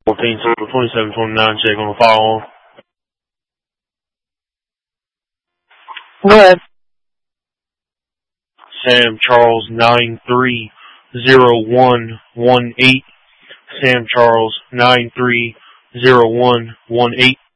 14, 27, 29, check on the file. Go ahead. Sam Charles 930118. Sam Charles 930118.